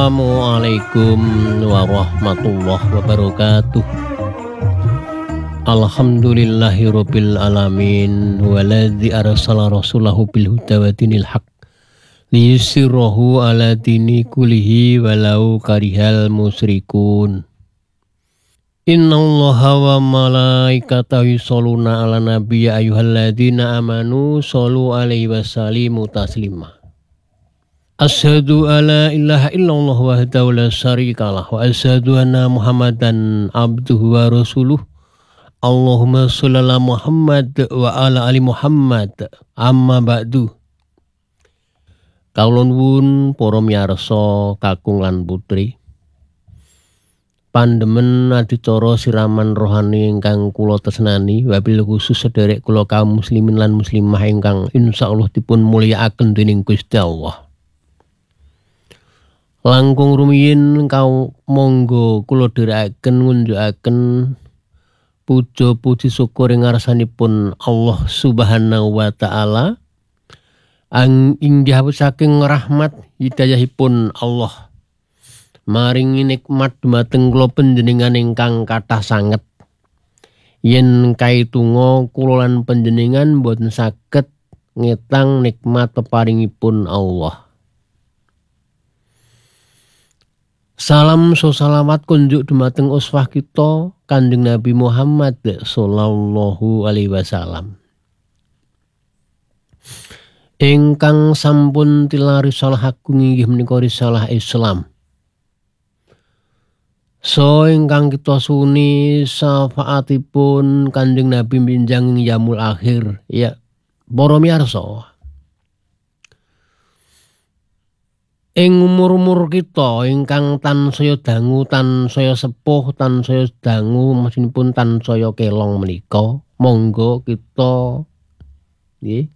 Assalamualaikum warahmatullahi wabarakatuh. Alhamdulillahirabbil alamin waladzi arsala rasulahu bil huda wa dinil haq liyusirahu ala dini kullihi walau karihal musyrikun. Innallaha wa malaikatahu yusholluna ala nabiyyi ayyuhalladzina amanu shollu alaihi wasallimu taslima. Asyhadu alla ilaha illallah wahdahu la syarikalah wa asyhadu anna Muhammadan abduhu wa rasuluh. Allahumma sholli ala Muhammad wa ala ali Muhammad. Amma ba'du. Kawula nuwun para miyarsa kakung lan putri. Pandemen adicara siraman rohani ingkang kula tresnani, wabil khusus sederek kula kaum muslimin lan muslimah ingkang insyaallah dipun mulyakaken dening Gusti Allah. Langkung rumiyin kau monggo kula dherekaken ngunjukaken puja puji syukur ing ngarsanipun Allah Subhanahu wa taala inggih saking rahmat hidayahipun Allah maringi nikmat dumateng kula panjenengan ingkang kathah sanget. Yen kaitunga kula lan panjenengan boten saged ngetang nikmat peparingipun Allah. Salam salawat kunjuk dumateng uswah kita Kanjeng Nabi Muhammad sallallahu alaihi wasallam. Ingkang sampun tilar risalah agung inggih menika risalah Islam. So ingkang kita suni syafaatipun Kanjeng Nabi minjang yaumul akhir. Ya, para miyarsa. Ing umur-umur kita ingkang tansaya dangu, tansaya sepuh, tansaya dangu, maksudipun tansaya kelong menika, monggo kita nggih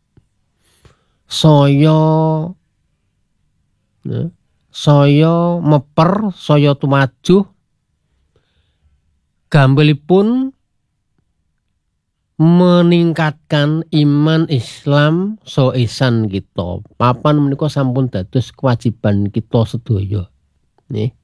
saya meper, saya tumajuh gambelipun meningkatkan iman Islam so ihsan kita. Papan menika sampun dados kewajiban kita sedaya. Nggih.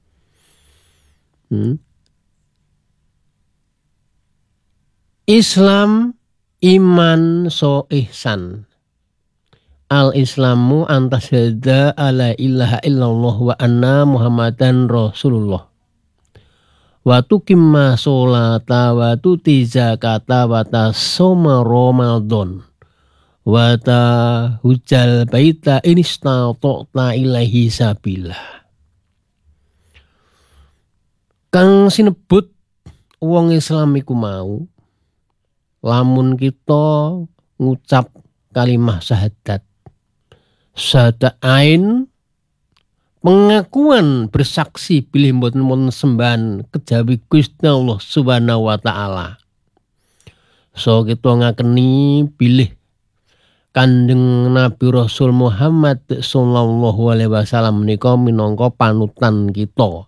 Islam, iman so ihsan. Al-Islamu antasyhada alla ilaha illallah wa anna Muhammadan Rasulullah. Wa tuqimma sholata wa tuti zakata wa tasoma Ramadan wa ta hujjal baita inistata ilaihi sabila. Kang sinebut wong Islam iku mau lamun kita ngucap kalimah syahadat ain, pengakuan bersaksi bilih mboten sembahan kejawi Gusti Allah Subhanahu wa taala. So kita ngakeni bilih Kanjeng Nabi Rasul Muhammad sallallahu alaihi wasallam menika minangka panutan kita.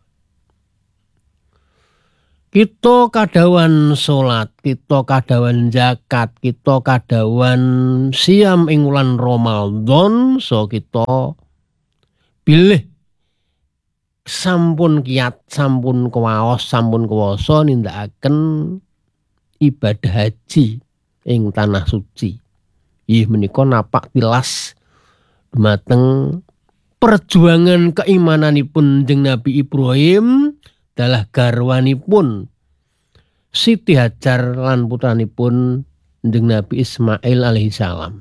Kita kadawan salat, kita kadawan zakat, kita kadawan siam ing wulan Ramadan, so kita bilih sampun kiat, sampun kuwaos, sampun kuwasa nindakaken ibadah haji ing tanah suci. Ih menika napak tilas dumateng perjuangan keimananipun Kanjeng Nabi Ibrahim dalah garwanipun Siti Hajar lan putranipun Kanjeng Nabi Ismail alaihi salam.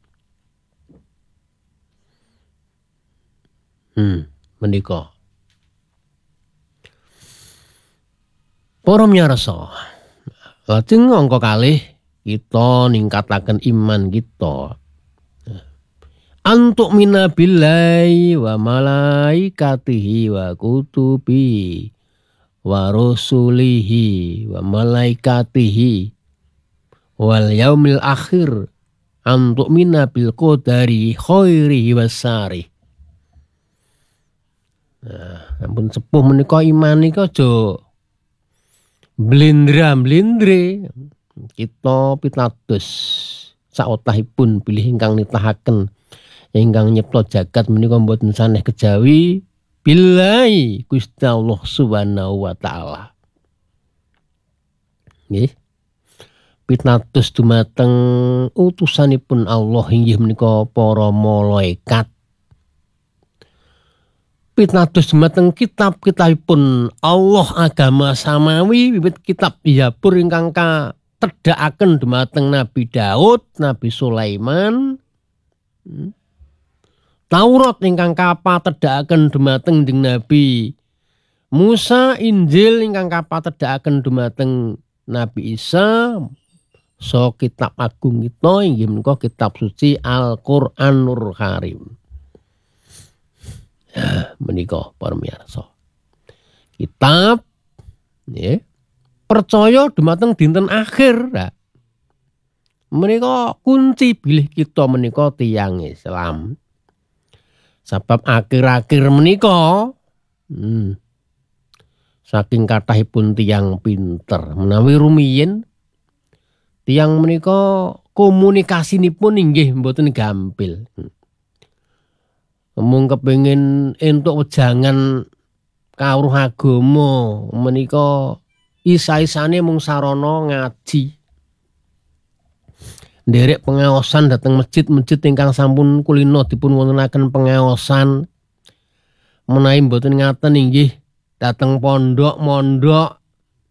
Menika para miyarsa, lajeng angka kalih kita ningkataken iman kita. Antuk mina billahi wa malaikatihi wa kutubihi wa rusulihi wa malaikatihi wal yaumil akhir antuk mina bil qadari khairihi wasari. Ampun sepuh menika iman nika aja blindra-blindre. Kita pitados saotahipun bilih ingkang nitahaken ingkang nyipta jagat menika mboten saneh kejawi billahi Gusti Allah Subhanahu wa taala. Nggih. Pitados dumateng utusanipun Allah inggih menika para malaikat. Pitados dumateng kitab-kitabipun Allah agama samawi wiwit kitab Zabur ingkang katedhakaken dumateng Nabi Daud, Nabi Sulaiman. Taurat ingkang kapatedhakaken dumateng Nabi Musa, Injil ingkang kapatedhakaken dumateng Nabi Isa. So kitab agung kita inggih menika kitab suci Al-Qur'anul Karim. Ya, menika para miyarsa. Kitab nggih percaya dumateng dinten akhir. Nah, menika kunci bilih kita menika tiyang Islam. Sebab akhir-akhir menika saking kathahipun tiyang pinter menawi rumiyin tiyang menika komunikasinipun inggih mboten gampil. Mung kepengin entuk wejangan kawruh agama menika isa-isane mung sarana ngaji. Nderek pengaosan dhateng masjid-masjid ingkang sampun kulina dipun wontenaken pengaosan. Menawi mboten ngaten inggih dhateng pondok-mondok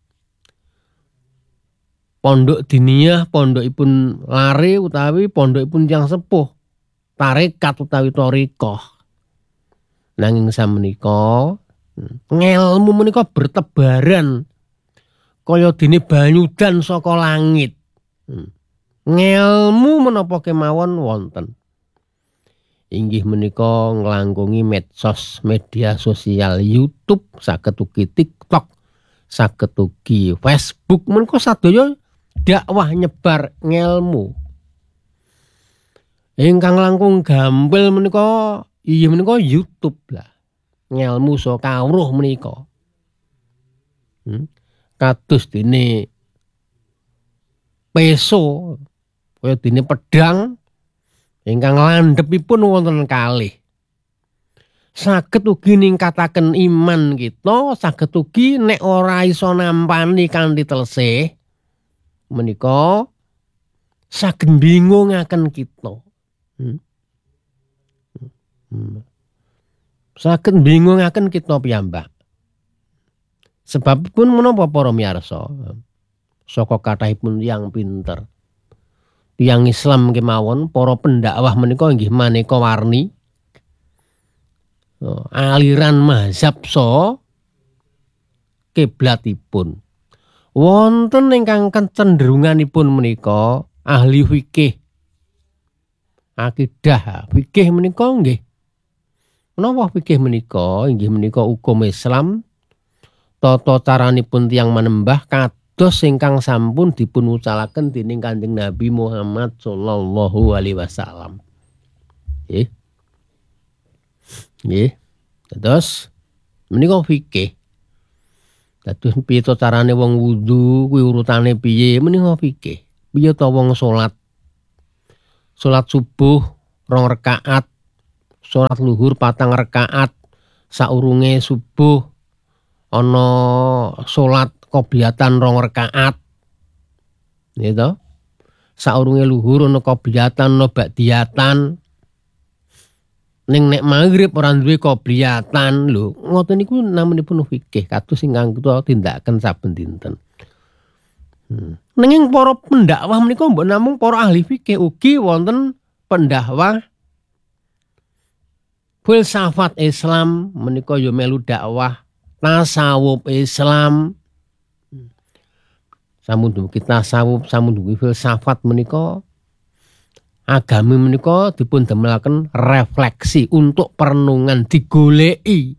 pondok diniyah, pondokipun lare utawi pondokipun tiyang sepuh, tarekat utawi thariqah. Nanging samenika ngelmu menika bertebaran kaya dene banyudan saka langit. Ngelmu menapa kemawon wonten. Inggih menika nglangkungi medsos, media sosial YouTube, saged ugi TikTok, saged ugi Facebook, menika sadaya dakwah nyebar ngelmu. Ingkang langkung gampil menika inggih menika YouTube lah. Ngelmu so kawruh menika. Kados dene peso, kaya dene pedang ingkang landhepipun wonten kalih. Saged ugi ningkataken iman kita, saged ugi nek ora iso nampani kanthi telesih menika saged bingungaken kita. Saged bingungaken kita piyambak. Sebabipun menapa para miyarsa? Saka kathahipun tiyang pinter. Tiyang Islam kemawon para pendakwah menika inggih maneka warni. Aliran mazhab so kiblatipun. Wonten ingkang kecenderunganipun menika ahli fikih. Akidah fikih menika nggih. Menapa fikih menika inggih menika hukum Islam. Tata caranipun tiyang manembah kados ingkang sampun dipun ucalaken dening Kanjeng Nabi Muhammad sallallahu alaihi wasallam. Nggih. Nggih. Terus menika fikih. Dados piye to carane wong wudu kuwi urutane piye menika fikih. Piye to wong salat. Salat subuh 2 rakaat, salat luhur 4 rakaat, saurunge subuh ana salat qobliyatan 2 rakaat. Nggih to? Saurunge luhur ana qobliyatan ana ba'diyatan. Ning nek maghrib ora duwe qobliyatan lho, ngoten niku namanipun fikih kados ingkang kita tindakaken saben dinten. Nanging para pendakwah menika mbok namung para ahli fikih, ugi wonten pendakwah filsafat Islam menika ya melu dakwah tasawuf Islam. Sampun dugi tasawuf, sampun dugi filsafat menika agami menika dipun damelaken refleksi untuk perenungan, digoleki.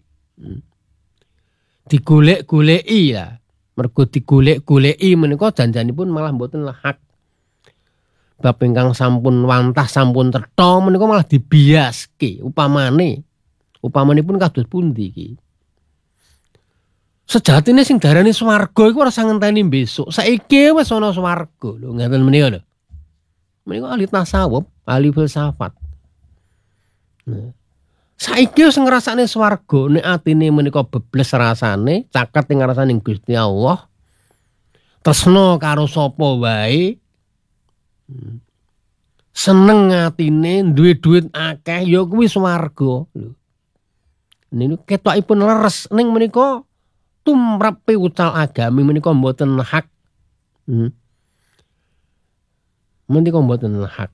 Digolek-goleki ya. Mergo digolek-goleki menika janjanipun malah mboten hak. Bab ingkang sampun wantah sampun cetha menika malah dibiaske. Upamanipun kados pundi iki? Sejatine sing darani swarga iku ora sangenteni besok. Saiki wis ana swarga lho, ngaten menika lho. Menika ahli tasawuf, ahli filsafat. Saiki wis ngrasakne swarga, nek atine menika bebles rasane, caket ing ngrasaning Gusti Allah. Tresna karo sapa wae. Seneng atine, duwe duit akeh ya kuwi swarga. Niku ketokipun leres ning menika tumrap piwucal agami menika mboten hak. Menika mboten hak.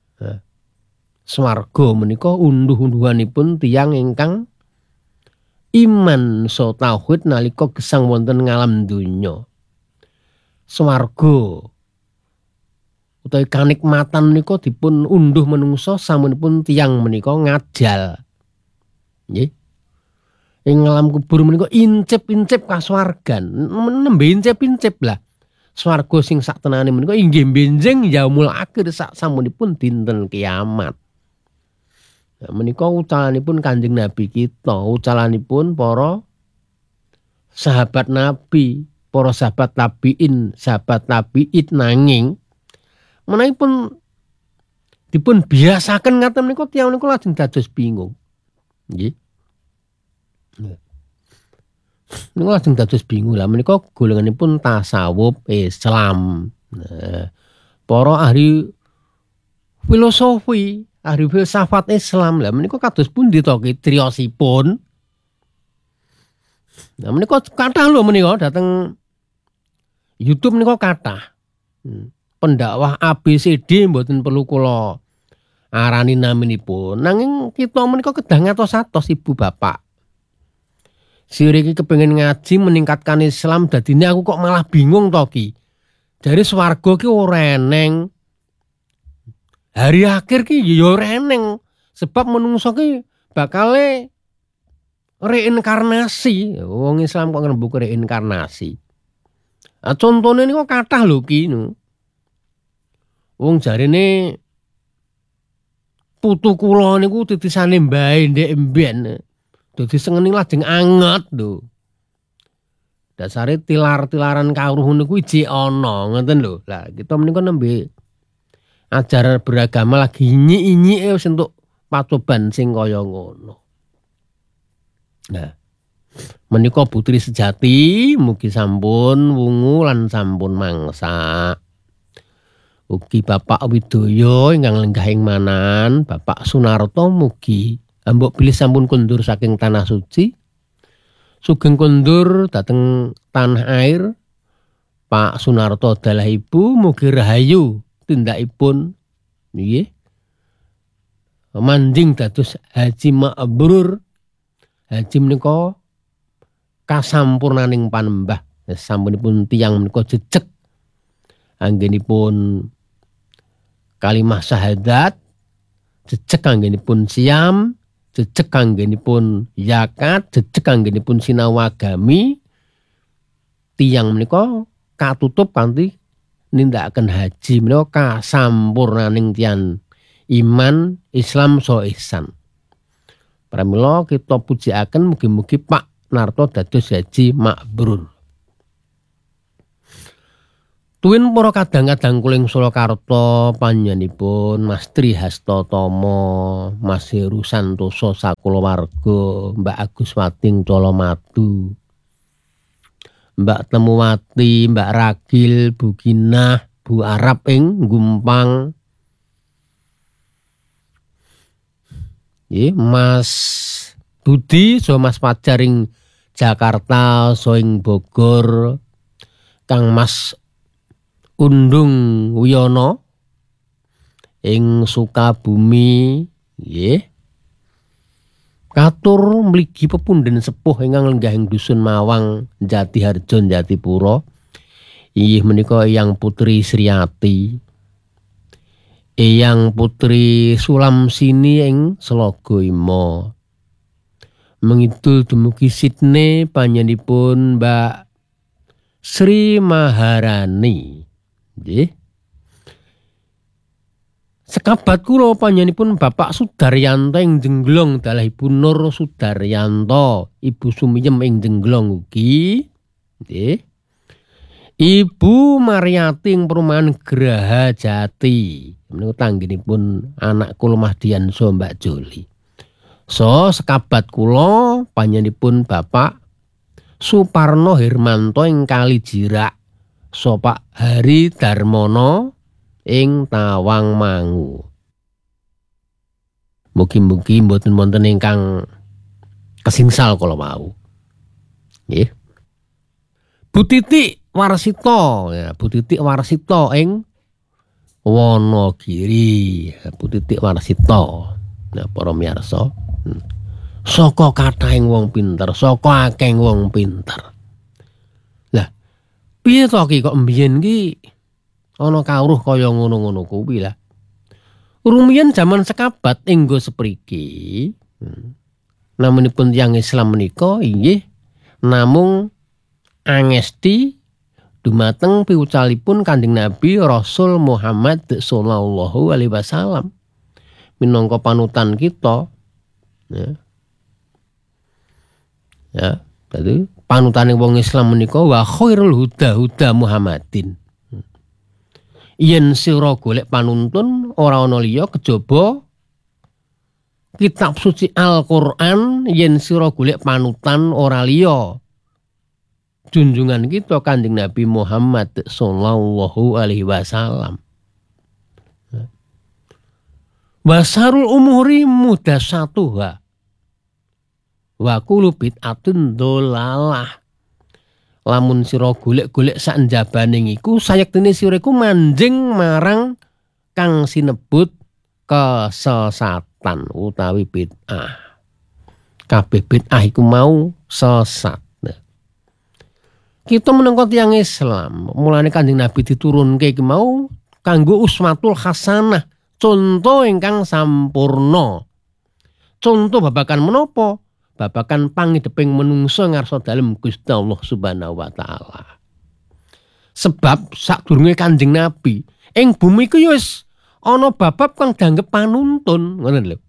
Swarga menika unduh-unduhanipun tiyang ingkang iman so tauhid nalika gesang wonten ngalam donya. Swarga utawi kanikmatan menika dipun unduh menungso samunipun tiyang menika ngajal. Nggih. Ing ngalam kubur menika incip-incip kaswargan, nembe incip-incip lah. Swarga sing saktenane menika inggih benjing yaumul akhir sak samunipun dinten kiamat. Nah, menika ucalanipun Kanjeng Nabi kita, ucalanipun para sahabat Nabi, para sahabat tabiin, sahabat tabiit nanging menahipun dipun biasaken ngaten menika tiyang niku lajeng dados bingung. Nggih. Niku lajeng dados bingung lah menika golonganipun tasawuf Islam. Nah, para ahli filosofi, ahli filsafat Islam lah menika kados pundi to kriosipun? Nah menika kathah lho menika dateng YouTube menika kathah. Pendakwah ABCD mboten perlu kula arani naminipun. Nanging kita menika kedah ngatos-atos ibu bapak. Sire iki kepengin ngaji meningkatkan Islam dadine aku kok malah bingung to ki. Dari swarga ki ora eneng. Hari akhir ki ya ora eneng. Sebab menungso ki bakale reinkarnasi. Wong Islam kok ngrembug reinkarnasi. Ah contone niku kathah lho ki. Wong jarene putu kula niku titisane mbae ndek mben. Dadi sengeni lajeng anget lho. Dasare tilar-tilaran kawruh niku jek ana, ngoten lho. Lah kita menika nembe ajaran beragama lagi nyik-nyike wis entuk pacoban sing kaya ngono. Nah, menika putri sejati mugi sampun wungu lan sampun mangsa. Ugi Bapak Widoyo ingkang lenggah ing manan, Bapak Sunarto mugi ambok pilih sampun kondur saking tanah suci. Sugeng kondur dateng tanah air. Pak Sunarto adalah ibu, mugi rahayu tindakipun nggih. Manjing dados haji mabrur. Haji menika kasampurnaning panembah. Sampunipun tiyang menika jejeg anggenipun kalimah syahadat, jejeg anggenipun siam, jejeg anggenipun zakat, jejeg anggenipun sinau agami. Tiyang menika katutup kanthi nindakaken haji menika kasampurnaning tiyang iman, Islam so ihsan. Pramila kita pujiaken mugi-mugi Pak Narto dados haji mabrur. Tuwin para kadang-kadang kuling Surakarta panjenenganipun Mas Tri Hastatomo, Mas Heru Santoso sakulawarga, Mbak Agus Wating Colomadu, Mbak Temuwati, Mbak Ragil, Bu Kinah, Bu Arab ing Gumpang, Mas Budi, so Mas Fajar ing Jakarta, so ing Bogor, Kang Mas Undung Wiyono ing Sukabumi, nggih. Katur mligi pepunden sepuh ingkang lenggah ing dusun Mawang, Jatiharjo, Jatipura. Inggih menika Eyang Putri Sriati, Eyang Putri Sulamsini ing Slaga Ima. Mengidul dumugi Sydney panjenenganipun Mbak Sri Maharani. Nggih. Sekabat kula panjenenganipun Bapak Sudaryanto ing Jengglong, dalah Ibu Nur Sudaryanto, Ibu Sumiyem ing Jengglong ugi. Nggih. Ibu Mariati ing Perumahan Graha Jati. Menika tanggenipun anak kula Mas Dian so Mbak Joli. So sekabat kula panjenenganipun Bapak Suparno Hermanto ing Kalijirak, so Pak Hari Darmono ing Tawangmangu. Mugi-mugi mboten wonten ingkang kesingsal kala wau. Nggih. Bu Titik Warsita, ya, Bu Titik Warsita ing Wonogiri, Bu Titik Warsita. Nah, para miyarsa, saka kathahing wong pinter, saka akeh wong pinter. Lah, piye to ki kok mbiyen ki ana kawruh kaya ngono-ngono kuwi lah. Rumiyin jaman sekabat enggo sepriki. Namunipun tiyang Islam menika inggih namung angesti dumateng piwucalipun Kanjeng Nabi Rasul Muhammad sallallahu alaihi wasallam minangka panutan kita. Ya, tadi panutane wong Islam menika wa khairul huda Muhammadin. Yen sira golek panuntun ora ana liya kejaba kitab suci Al-Qur'an, yen sira golek panutan ora liya junjungan kita Kanjeng Nabi Muhammad sallallahu alaihi wasallam. Wasarul umuri mudassatuha wa kullu bid'atun dolalah. Lamun sira golek-golek sak njabaning iku sayektene sira iku manjing marang kang sinebut kesesatan utawi bid'ah. Kabeh bid'ah iku mau sesat. Kita menengok tiyang Islam, mulane Kanjeng Nabi diturunke iki mau kanggo uswatul hasanah, contoh ingkang sampurna. Contoh babakan menapa? Babakan pangideping menungso ngarsa dalem Gusti Allah Subhanahu wa taala. Sebab sadurunge Kanjeng Nabi ing bumi ku ya wis ana babab kang dianggep panuntun, ngoten lho.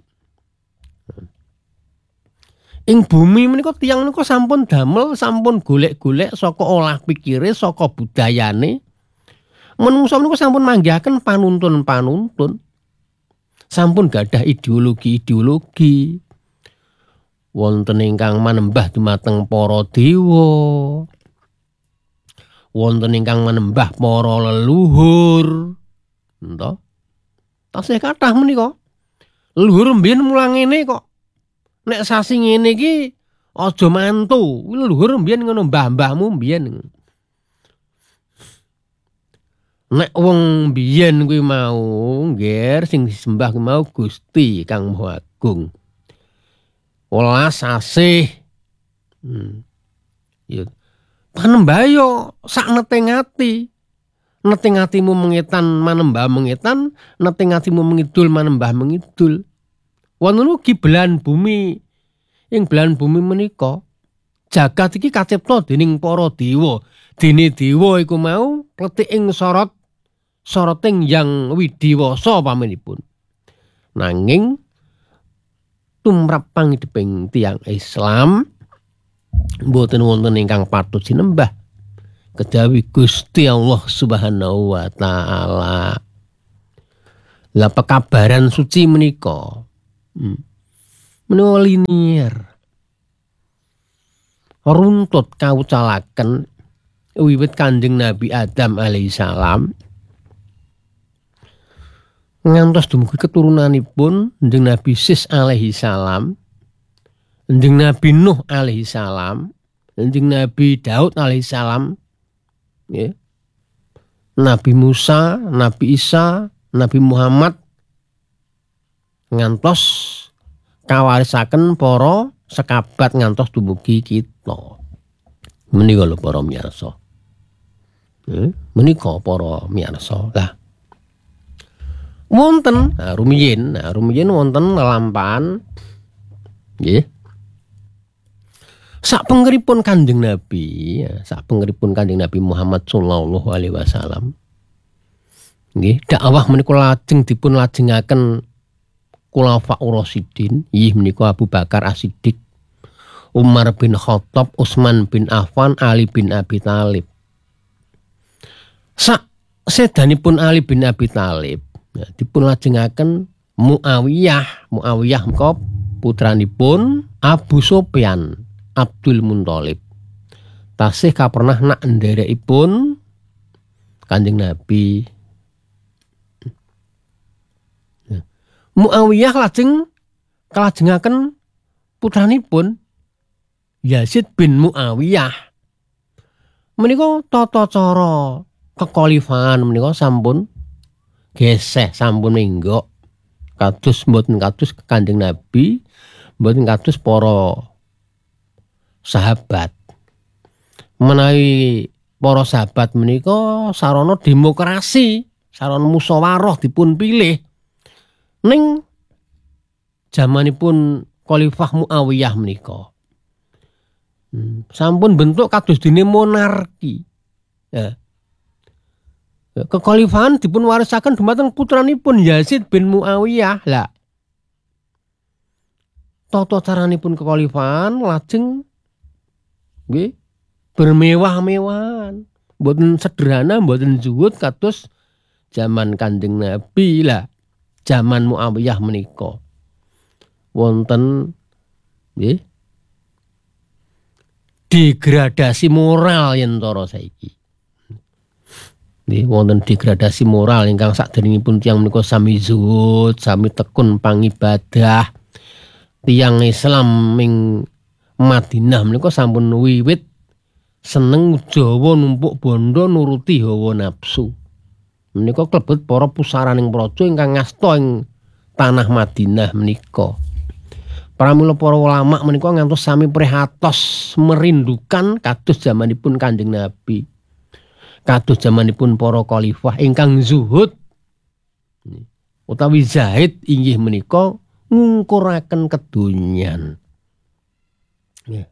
Ing bumi menika tiyang menika sampun damel, sampun golek-golek saka olah pikire, saka budayane. Menungso menika sampun manggihaken panuntun-panuntun. Sampun gadah ideologi-ideologi. Wonten ingkang manembah dumateng para dewa. Wonten ingkang manembah para leluhur. Entah. Tasih kathah menika. Leluhur mbiyen mulang ngene kok. Nek sasi ngene iki aja mantu. Leluhur mbiyen ngono mbah-mbahmu mbiyen. Nek wong mbiyen kuwi mau nggih sing disembah kuwi mau Gusti Kang Maha Agung. Welas asih. Ya. Panembah yo sak neteng ati. Neteng atimu mengetan manembah mengetan, neteng atimu mengidul manembah mengidul. Wonten ugi belahan bumi. Ing belahan bumi menika jagat iki kacipta dening para dewa. Dene dewa iku mau pletik ing soroting yang widiwasa pamanipun. Nanging tumrap pangideping tiyang Islam mboten wonten ingkang patut sinembah kejawi Gusti Allah Subhanahu wa taala. Lah pekabaran suci menika menika linier runtut kaucalaken wiwit Kanjeng Nabi Adam alaihissalam ngantos dumugi keturunanipun Kanjeng Nabi Sis alaihissalam, Kanjeng Nabi Nuh alaihissalam, Kanjeng Nabi Daud alaihissalam, ya. Nabi Musa, Nabi Isa, Nabi Muhammad ngantos kawarisaken para sekabat ngantos dumugi kita. Menika lho para miyarsa. Menika para miyarsa. Lah wonten rumiyin wonten lelampahan nggih. Sapengeripun Kanjeng Nabi, sapengeripun Kanjeng Nabi Muhammad sallallahu alaihi wasallam. Nggih, dakwah menika lajeng dipun lajengaken Khulafaur Rasyidin, inggih menika Abu Bakar As-Siddiq, Umar bin Khattab, Utsman bin Affan, Ali bin Abi Thalib. Sak sedanipun Ali bin Abi Thalib, ya, dipun lajengaken Muawiyah menika putranipun Abu Sufyan Abdul Muthalib. Tasih kapernah nak nderekipun Kanjeng Nabi. Muawiyah lajeng kalajengaken putranipun Yazid bin Muawiyah. Menika tata cara kekhalifahan menika sampun geseh, sampun menggok. Kados mboten kados Kanjeng Nabi, mboten kados para sahabat. Menawi para sahabat menika sarana demokrasi, sarana musyawarah dipun pilih. Ning jamanipun Khalifah Muawiyah menika sampun bentuk kados dene monarki. Ya. Kekhalifahan dipun warisaken dumateng putranipun Yazid bin Muawiyah. Lah tata caranipun kekhalifahan lajeng nggih bermewah-mewahan, mboten sederhana, mboten zuhud kados zaman Kanjeng Nabi. Lah zaman Muawiyah menika wonten nggih degradasi moral yen cara saiki. Nggih wonten degradasi moral ingkang saderengipun tiyang menika sami zuhud, sami tekun pangibadah. Tiyang Islam ing Madinah menika sampun wiwit seneng Jawa numpuk bondo nuruti hawa nafsu. Menika klebet para pusaraning praja ingkang ngasta ing tanah Madinah menika. Pramila para ulama menika ngantos sami prihatos merindukan kados zamanipun Kanjeng Nabi. Kados zamanipun para khalifah ingkang zuhud utawi zahid inggih menika ngungkuraken kedonyan. Ya.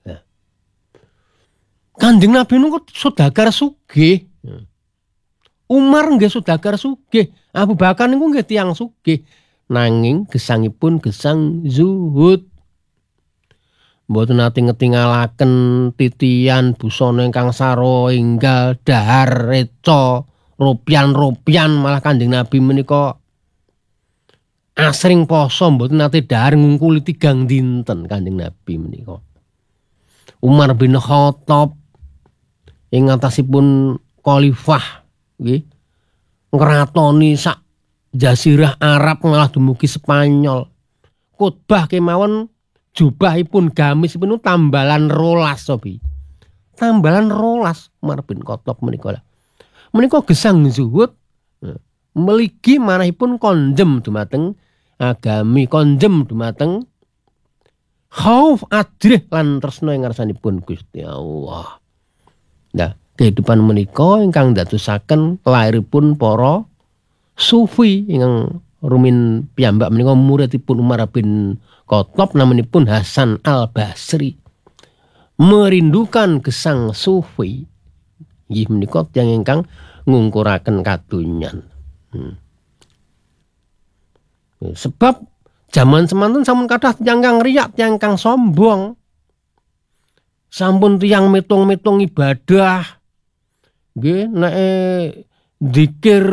Kanjeng Nabi niku saudagar sugih. Umar nggih saudagar sugih, Abu Bakar niku nggih tiyang sugih, nanging gesangipun gesang zuhud. Mboten nate ngetingalaken titian busana ingkang sarwa enggal dahar reca rupian-rupian, malah Kanjeng Nabi menika asring poso mboten nate dahar ngungkuli 3 dinten Kanjeng Nabi menika. Umar bin Khattab ing atasipun khalifah nggih ngratoni sak jazirah Arab malah dumugi Spanyol. Khotbah kemawon jubahipun gamisipun tambalan 12 sobi. Tambalan 12 Umar bin Khattab menika. Menika gesang zuhud, mligi manahipun konjem dumateng agami, konjem dumateng khauf adrih lan tresna ing ngarsanipun Gusti Allah. Nah, kehidupan menika ingkang dadosaken lairipun para sufi ingkang rumin piyambak menika muridipun Umar bin Khattab namanipun Hasan Al-Basri. Merindukan gesang sufi. Nggih menika tiyang ingkang ngungkuraken kadonyan. Sebab zaman semanten sampun kathah tiyang kang riyak, tiyang kang sombong. Sampun tiyang mitung-mitung ibadah. Nggih nek zikir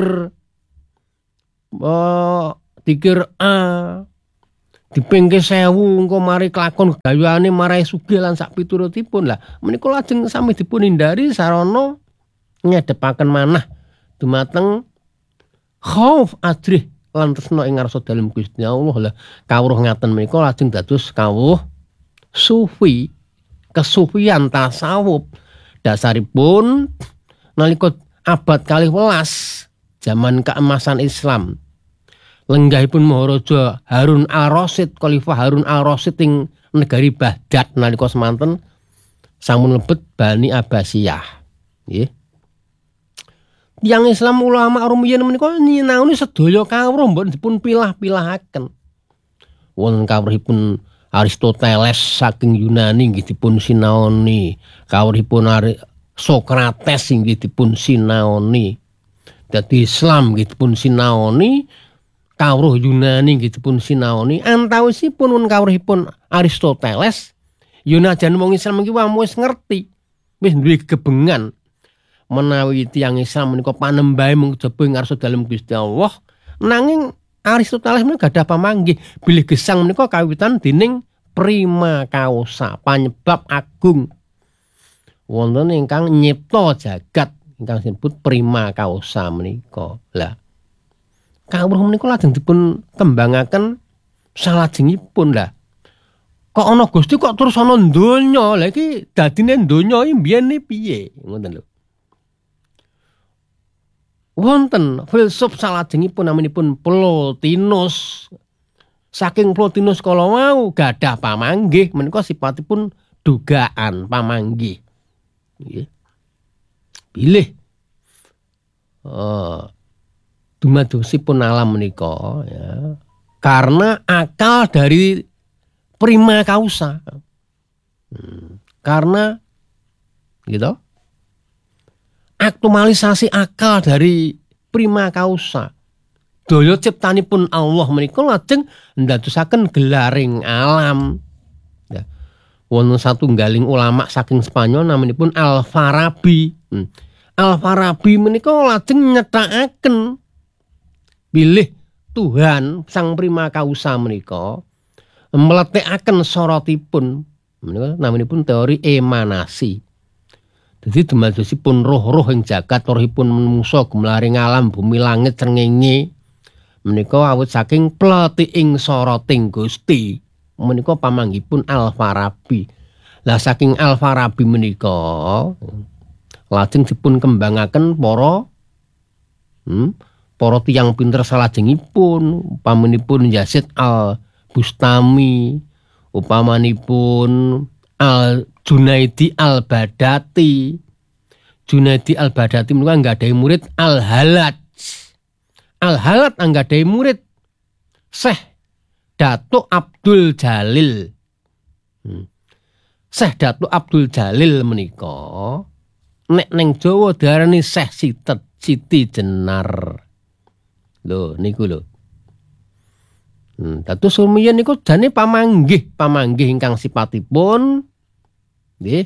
dikir dipengke 1000 engko mari kelakon gayane marai sugih lan sak piturutipun. Lah menika lajeng sami dipun hindari sarana ngedepaken manah dumateng khauf adrih lan tresna ing ngarsa dalem Gusti Allah. Lah kawruh ngaten menika lajeng dados kawruh sufi, kesufian tasawuf. Dasaripun nalika abad 12 zaman keemasan Islam. Lenggahipun Maharaja Harun Al-Rasyid, Khalifah Harun Al-Rasyid ing negari Baghdad nalika semanten sampun lebet Bani Abbasiyah. Nggih. Tiyang Islam ulama rumiyin menika nyinaoni sedaya kawruh mboten dipun pilah-pilahaken. Wonten kawruhipun Aristoteles saking Yunani nggih dipun sinaoni, kawruhipun Sokrates inggih dipun sinaoni. Dadi Islam nggih dipun sinaoni, kawruh Yunani nggih dipun sinaoni, antawisipun kawruhipun Aristoteles, Yunajan wong Islam iki wis ngerti, wis duwe gebengan menawi tiyang Islam menika panembahe mung jaba ing ngarsa dalem Gusti Allah, nanging Aristoteles menika gadah pamanggih bilih gesang menika kawitan dening prima causa, panyebab agung. Wonten ingkang nyipta jagat ingkang disebut prima causa menika. Lah kawruh menika lajeng dipun tembangaken salajengipun lah. Kok ana Gusti kok terus ana donya. Lah iki dadine donya iki mbiyen piye? Ngoten lho. Wonten filsuf salajengipun namanipun Plotinus. Saking Plotinus kala wau gadah pamanggih menika sipatipun dugaan pamanggih. Nggih. Bilih dumadosipun alam menika ya. Karena akal dari prima causa. Karena gitu. Aktualisasi akal dari prima causa. Daya ciptanipun Allah menika lajeng ndadosaken gelaring alam. Ya. Wonten satunggaling ulama saking Spanyol namanipun Al-Farabi. Al-Farabi menika lajeng nyethakaken bilih Tuhan sang prima causa menika mletekaken sorotipun menika namanipun teori emanasi. Dadi dumadosipun roh-roh ing jagat rohipun menungsa gumlaring alam bumi langit srengenge menika awit saking pletiking soroting Gusti. Menika pamanggihipun Al-Farabi. Lah saking Al-Farabi menika lajeng dipun kembangaken para tiyang pinter salajengipun, upamanipun Yazid Al-Bustami, upamanipun Al-Junaidi Al-Badati. Junaidi Al-Badati menika nggadahi murid Al-Halaj. Al-Halaj nggadahi murid Syekh Datuk Abdul Jalil. Syekh Datuk Abdul Jalil menika nek ning Jawa diarani Syekh Siti Jenar. Lho niku lho. Dados rumiyin niku jane pamanggih ingkang sipatipun nggih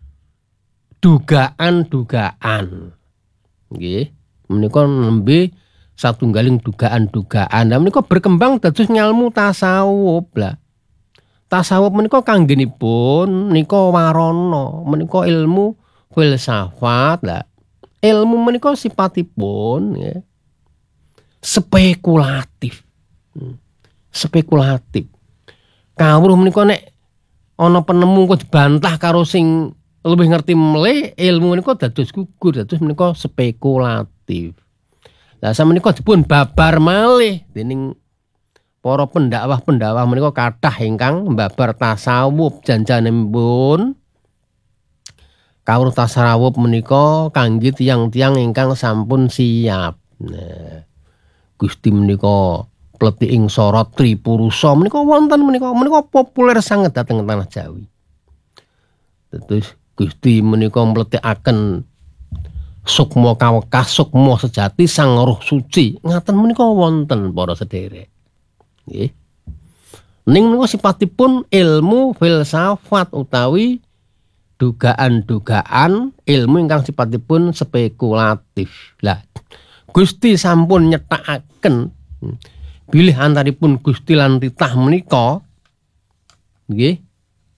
dugaan-dugaan. Nggih, menika nembe satunggaling dugaan-dugaan. Lah menika berkembang dados ngelmu tasawuf lah. Tasawuf menika kanggenipun nika warana, menika ilmu filsafat lah. Ilmu menika sipatipun ya, spekulatif. Spekulatif. Kawruh menika nek ana penemu kok dibantah karo sing luwih ngerti melih, ilmu menika dados gugur, dados menika spekulatif. Lah samenika dipun babar malih dening para pendakwah-pendakwah menika kathah ingkang mbabar tasawuf janjanipun. Kawruh tasawuf menika kangge tiyang-tiyang ingkang sampun siap. Nah, Gusti menika pletiking sorot Tripurusa menika wonten menika populer sanget dhateng tanah Jawi. Terus Gusti menika mletekaken sukma kawekas sukma sejati sang roh suci. Ngaten menika wonten para sederek. Nggih. Ning menika sipatipun ilmu filsafat utawi dugaan-dugaan ilmu ingkang sipatipun spekulatif. Lah Gusti sampun nyethakaken bilih antaripun Gusti lan titah menika nggih